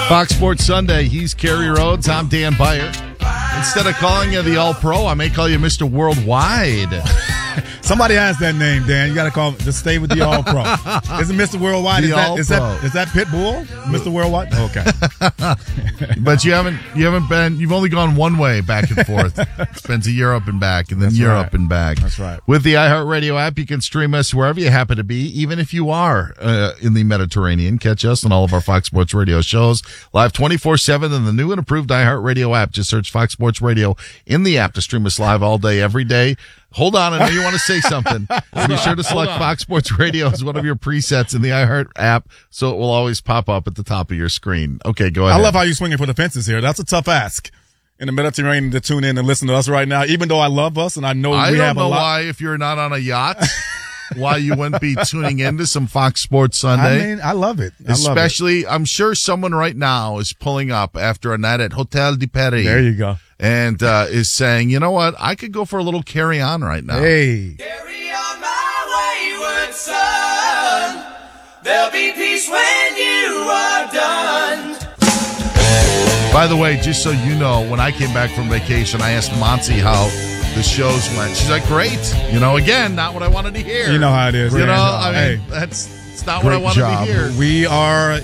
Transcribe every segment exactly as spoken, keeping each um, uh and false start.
Fox Sports Sunday. He's Kerry Rhodes. I'm Dan Beyer. Instead of calling you the All-Pro, I may call you Mister Worldwide. Somebody has that name, Dan. You got to call him. Just stay with the All-Pro. Isn't Mister Worldwide? The Is that, is that All-Pro. is that Pitbull? Mister Worldwide? Okay. But you haven't you haven't been you've only gone one way back and forth. It's been to Europe and back, and then That's Europe right. and back. That's right. With the iHeartRadio app, you can stream us wherever you happen to be, even if you are uh, in the Mediterranean. Catch us on all of our Fox Sports Radio shows live twenty-four seven in the new and improved iHeartRadio app. Just search Fox Sports Radio in the app to stream us live all day, every day. Hold on, I know you want to say something. Be sure to select Fox Sports Radio as one of your presets in the iHeart app, so it will always pop up at the top of your screen. Okay, go ahead. I love how you're swinging for the fences here. That's a tough ask in the Mediterranean to tune in and listen to us right now, even though I love us and I know I we don't have know a lot. why, if you're not on a yacht, why you wouldn't be tuning into some Fox Sports Sunday. I mean, I love it. I love Especially, I'm sure someone right now is pulling up after a night at Hotel de Paris. it. There you go. And uh, is saying, you know what, I could go for a little carry on right now. Hey. Carry on my wayward son. There'll be peace when you are done. By the way, just so you know, when I came back from vacation, I asked Monty how the shows went. She's like, great. You know, again, not what I wanted to hear. You know how it is. You man. know, I mean, Hey. that's it's not what I Great wanted job. to hear. We are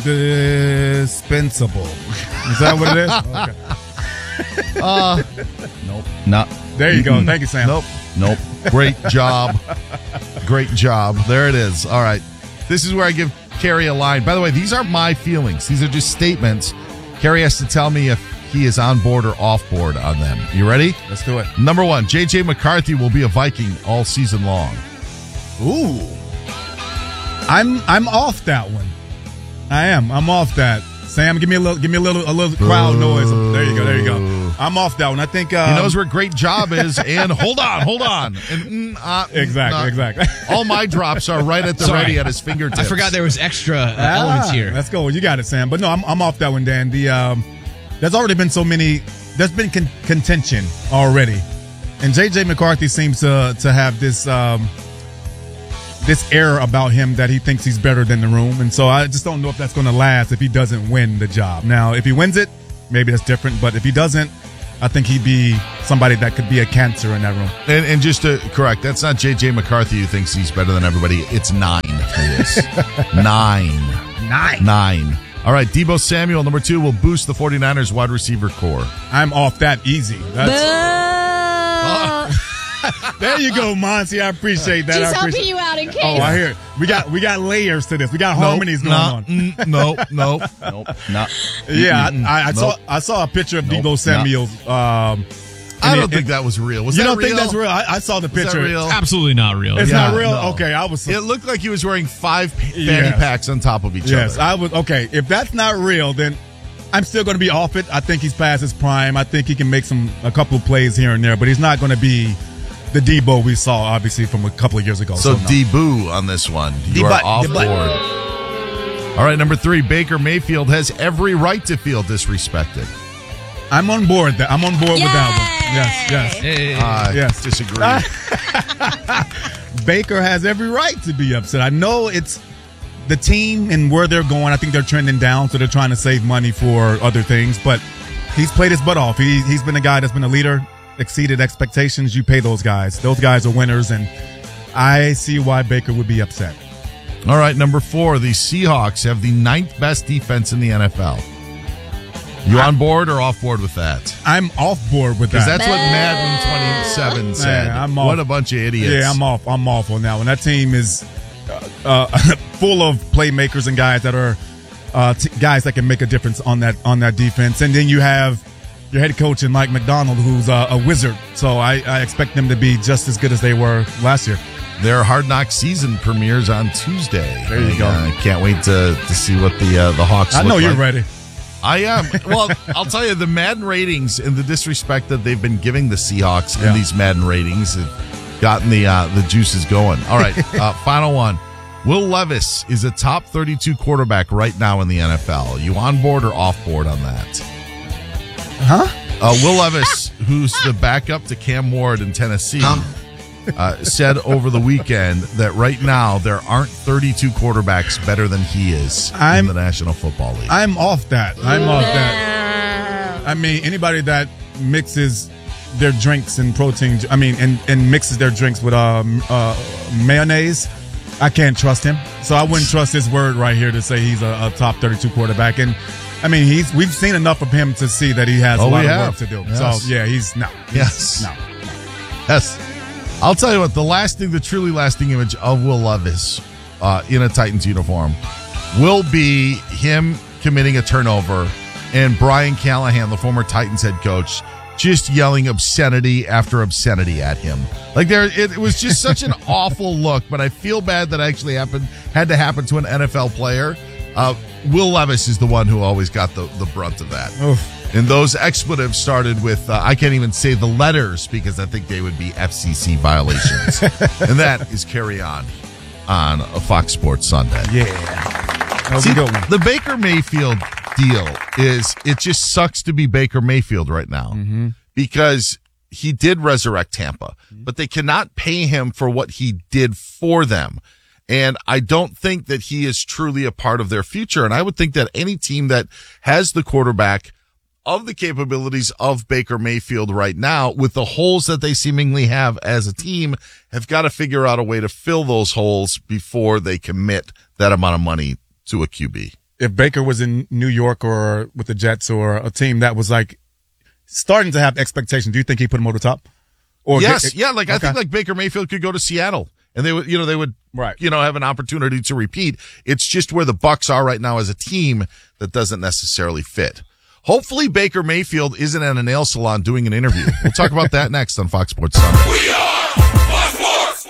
dispensable. Is that what it is? Okay. Uh, nope. Not. There you go. Thank you, Sam. Nope. Nope. Great job. Great job. There it is. All right. This is where I give Kerry a line. By the way, these aren't my feelings. These are just statements. Kerry has to tell me if he is on board or off board on them. You ready? Let's do it. Number one, J J McCarthy will be a Viking all season long. Ooh. I'm I'm off that one. I am. I'm off that. Sam, give me a little give me a little a little crowd Boo. noise. There you go. There you go. I'm off that one. I think um, He knows where great job is, and hold on, hold on. And, mm, uh, Exactly, uh, exactly. All my drops are right at the Sorry. ready at his fingertips. I forgot there was extra uh, Ah, elements here. Let's go. You got it, Sam. But no, I'm I'm off that one, Dan. The um, there's already been so many. There's been con- contention already, and J J McCarthy seems to to have this um, this air about him that he thinks he's better than the room, and so I just don't know if that's going to last if he doesn't win the job. Now, if he wins it, maybe that's different. But if he doesn't, I think he'd be somebody that could be a cancer in that room. And, and just to correct, that's not J J McCarthy who thinks he's better than everybody. It's nine. It is. Nine. Nine. Nine. All right, Deebo Samuel, number two, will boost the 49ers wide receiver core. I'm off that easy. That's, there you go, Monty. I appreciate that. She's I appreciate helping you out in case. Oh, I hear it. We got we got layers to this. We got harmonies going no, on. mm, no, no, no, not. Yeah, Mm-mm, I, I nope. saw I saw a picture of Nope, Deebo Samuel's. Um, I and don't it- think that was real. Was you that don't real? think that's real? I, I saw the Was that picture. real? Absolutely not real. It's Yeah, not real. no. Okay, I was. It looked like he was wearing five pa- fanny Yes. packs on top of each yes, other. I was. Okay, if that's not real, then I'm still going to be off it. I think he's past his prime. I think he can make some a couple of plays here and there, but he's not going to be the Deebo we saw, obviously, from a couple of years ago. So, So, no. D-Boo on this one. You are D-Butt, off D-Butt. board. All right, number three, Baker Mayfield has every right to feel disrespected. I'm on board. That I'm on board with that one. Yes, yes. Hey. I Yes. disagree. Baker has every right to be upset. I know it's the team and where they're going. I think they're trending down, so they're trying to save money for other things. But he's played his butt off. He, he's been a guy that's been a leader, exceeded expectations. You pay those guys. Those guys are winners, and I see why Baker would be upset. All right, number four, the Seahawks have the ninth best defense in the N F L. You on board or off board with that? I'm off board with Because that. that's what Madden twenty-seven said. Yeah, I'm off. What a bunch of idiots. Yeah, I'm off. I'm off on that one. That team is uh, uh, full of playmakers and guys that are uh, t- guys that can make a difference on that on that defense. And then you have your head coach in Mike McDonald, who's uh, a wizard. So I, I expect them to be just as good as they were last year. Their Hard Knock season premieres on Tuesday. There you I, go. uh, can't wait to, to see what the uh, the Hawks I look know you're like. ready. I am. Well, I'll tell you, the Madden ratings and the disrespect that they've been giving the Seahawks Yeah. in these Madden ratings have gotten the uh, the juices going. All right, uh, final one. Will Levis is a top thirty-two quarterback right now in the N F L. You on board or off board on that? Huh? Uh, Will Levis, who's the backup to Cam Ward in Tennessee, uh, said over the weekend that right now there aren't thirty-two quarterbacks better than he is I'm, in the National Football League. I'm off that. I'm off that. I mean, anybody that mixes their drinks and protein, I mean, and, and mixes their drinks with um, uh, mayonnaise, I can't trust him. So I wouldn't trust his word right here to say he's a, a top thirty-two quarterback. And I mean, he's we've seen enough of him to see that he has Oh, a lot we of have. work to do. Yes. So yeah, he's no. He's, Yes. No. Yes. I'll tell you what, the lasting, the truly lasting image of Will Levis uh, in a Titans uniform will be him committing a turnover and Brian Callahan, the former Titans head coach, just yelling obscenity after obscenity at him. Like there, it, it was just such an awful look, but I feel bad that actually happened, had to happen to an N F L player. Uh, Will Levis is the one who always got the, the brunt of that. Oof. And those expletives started with, uh, I can't even say the letters because I think they would be F C C violations. And that is Carry On on a Fox Sports Sunday. Yeah. That was See, a good one. the Baker Mayfield deal is it just sucks to be Baker Mayfield right now Mm-hmm. because he did resurrect Tampa, but they cannot pay him for what he did for them. And I don't think that he is truly a part of their future. And I would think that any team that has the quarterback of the capabilities of Baker Mayfield right now, with the holes that they seemingly have as a team, have got to figure out a way to fill those holes before they commit that amount of money to a Q B. If Baker was in New York or with the Jets or a team that was like starting to have expectations, do you think he put him over the top? Or Yes. it- yeah. Like I okay. think like Baker Mayfield could go to Seattle and they would, you know, they would, Right. you know, have an opportunity to repeat. It's just where the Bucs are right now as a team that doesn't necessarily fit. Hopefully Baker Mayfield isn't at a nail salon doing an interview. We'll talk about that next on Fox Sports Sunday. We are Fox Sports.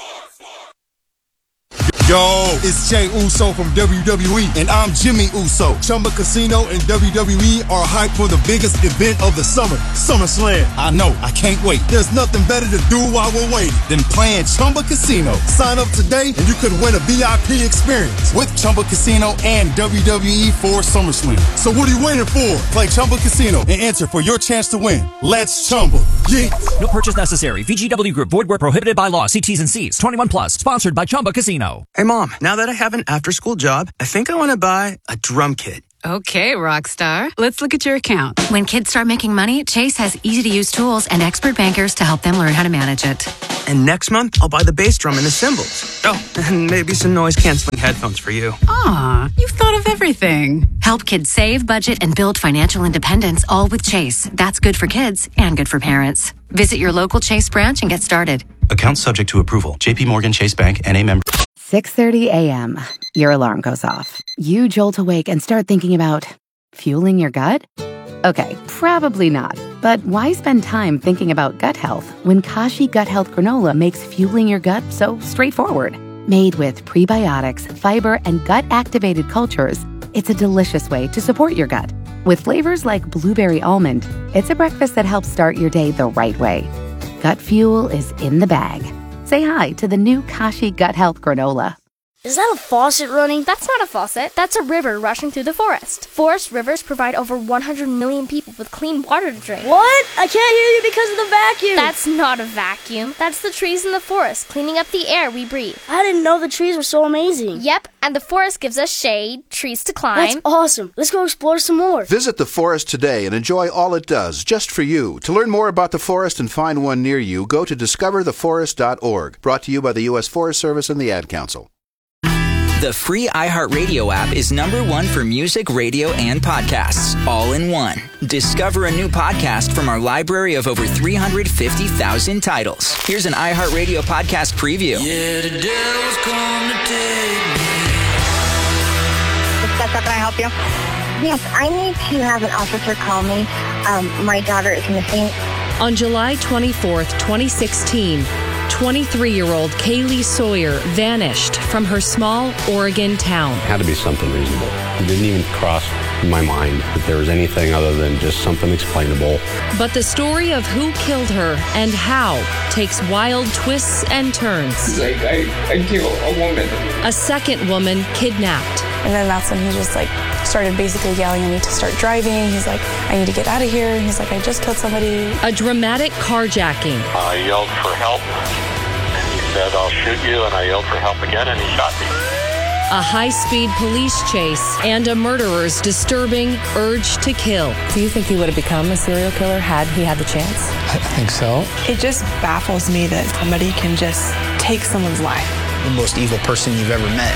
Yo, it's Jay Uso from W W E, and I'm Jimmy Uso. Chumba Casino and W W E are hyped for the biggest event of the summer, SummerSlam. I know, I can't wait. There's nothing better to do while we're waiting than playing Chumba Casino. Sign up today and you could win a V I P experience with Chumba Casino and W W E for SummerSlam. So what are you waiting for? Play Chumba Casino and enter for your chance to win. Let's Chumba. Yeah. No purchase necessary. V G W Group. Void where prohibited by law. See T's and C's. twenty-one plus. Sponsored by Chumba Casino. Hey, Mom, now that I have an after-school job, I think I want to buy a drum kit. Okay, Rockstar. Let's look at your account. When kids start making money, Chase has easy-to-use tools and expert bankers to help them learn how to manage it. And next month, I'll buy the bass drum and the cymbals. Oh, and maybe some noise-canceling headphones for you. Aw, you've thought of everything. Help kids save, budget, and build financial independence, all with Chase. That's good for kids and good for parents. Visit your local Chase branch and get started. Account subject to approval. J P Morgan Chase Bank, N A member. six thirty a.m. Your alarm goes off. You jolt awake and start thinking about fueling your gut? Okay, probably not. But why spend time thinking about gut health when Kashi Gut Health Granola makes fueling your gut so straightforward? Made with prebiotics, fiber, and gut-activated cultures, it's a delicious way to support your gut. With flavors like blueberry almond, it's a breakfast that helps start your day the right way. Gut fuel is in the bag. Say hi to the new Kashi Gut Health Granola. Is that a faucet running? That's not a faucet. That's a river rushing through the forest. Forest rivers provide over one hundred million people with clean water to drink. What? I can't hear you because of the vacuum. That's not a vacuum. That's the trees in the forest cleaning up the air we breathe. I didn't know the trees were so amazing. Yep, and the forest gives us shade, trees to climb. That's awesome. Let's go explore some more. Visit the forest today and enjoy all it does, just for you. To learn more about the forest and find one near you, go to discover the forest dot org. Brought to you by the U S Forest Service and the Ad Council. The free iHeartRadio app is number one for music, radio, and podcasts, all in one. Discover a new podcast from our library of over three hundred fifty thousand titles. Here's an iHeartRadio podcast preview. Yeah, the devil's come to take me. Can I help you? Yes, I need to have an officer call me. Um, my daughter is missing. On July twenty-fourth, twenty sixteen, twenty-three-year-old Kaylee Sawyer vanished from her small Oregon town. It had to be something reasonable. It didn't even cross my mind that there was anything other than just something explainable. But the story of who killed her and how takes wild twists and turns. Like, I, I killed a woman. A second woman kidnapped. And then that's when he just like started basically yelling at me to start driving. He's like, I need to get out of here. He's like, I just killed somebody. A dramatic carjacking. I yelled for help, and he said, "I'll shoot you," and I yelled for help again, and he shot me. A high-speed police chase and a murderer's disturbing urge to kill. Do you think he would have become a serial killer had he had the chance? I think so. It just baffles me that somebody can just take someone's life. The most evil person you've ever met.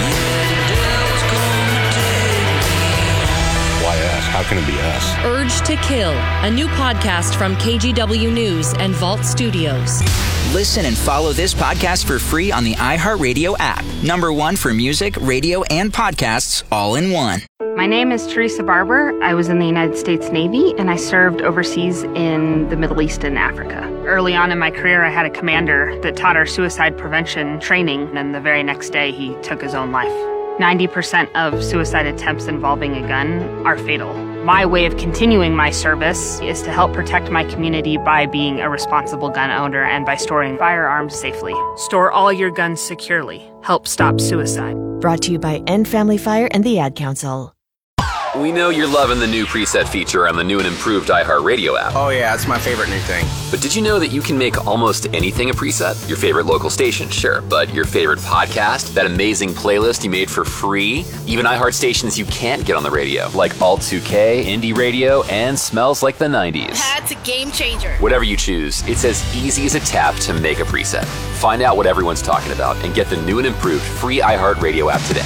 Why us? How can it be us? Urge to Kill, a new podcast from K G W News and Vault Studios. Listen and follow this podcast for free on the iHeartRadio app. Number one for music, radio, and podcasts all in one. My name is Teresa Barber. I was in the United States Navy, and I served overseas in the Middle East and Africa. Early on in my career, I had a commander that taught our suicide prevention training, and the very next day, he took his own life. ninety percent of suicide attempts involving a gun are fatal. My way of continuing my service is to help protect my community by being a responsible gun owner and by storing firearms safely. Store all your guns securely. Help stop suicide. Brought to you by End Family Fire and the Ad Council. We know you're loving the new preset feature on the new and improved iHeartRadio app. Oh yeah, it's my favorite new thing. But did you know that you can make almost anything a preset? Your favorite local station, sure, but your favorite podcast, that amazing playlist you made for free, even iHeart stations you can't get on the radio, like Alt two K, Indie Radio, and Smells Like the nineties. That's a game changer. Whatever you choose, it's as easy as a tap to make a preset. Find out what everyone's talking about and get the new and improved free iHeartRadio app today.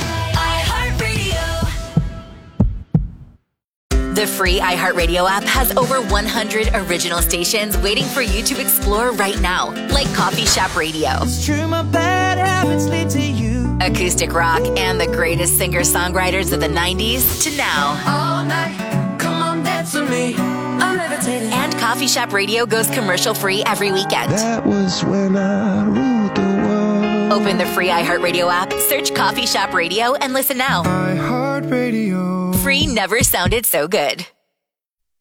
The free iHeartRadio app has over one hundred original stations waiting for you to explore right now, like Coffee Shop Radio, It's true, my bad habits lead to you. acoustic rock, and the greatest singer-songwriters of the nineties to now. All night, come on, dance with me. I'm levitating. And Coffee Shop Radio goes commercial-free every weekend. That was when I ruled the world. Open the free iHeartRadio app, search Coffee Shop Radio, and listen now. iHeartRadio. Free never sounded so good.